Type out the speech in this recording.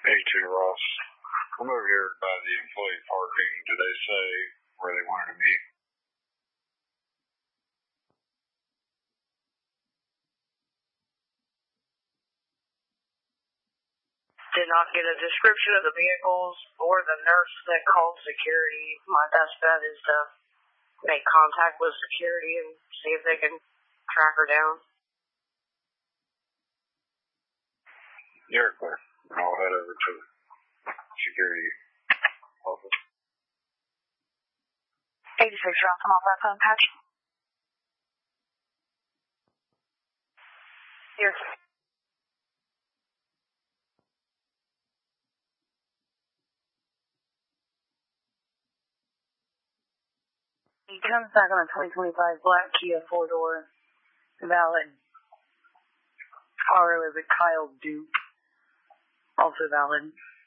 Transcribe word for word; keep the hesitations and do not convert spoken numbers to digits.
Hey, two Ross. I'm over here by the employee parking. Did they say where they wanted to meet? Did not get a description of the vehicles or the nurse that called security. My best bet is to make contact with security and see if they can track her down. You're clear. I'll head over to the security office. eighty-six, Ross, come off that phone patch. Here. He comes back on a twenty twenty-five black Kia four-door, valid. R O is a Kyle Duke, also valid.